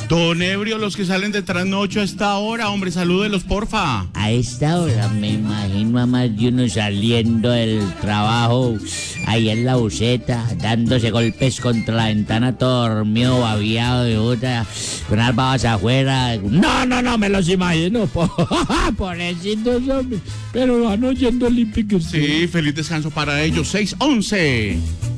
Don Ebrio, los que salen de trasnocho a esta hora, hombre, salúdelos, porfa. A esta hora me imagino a más de uno saliendo del trabajo, ahí en la buseta, dándose golpes contra la ventana, todo dormido, babiado de otra, con las babas afuera. No, me los imagino, pobrecitos, hombre, pero van oyendo Olímpico. Sí, feliz descanso para ellos, 6:11.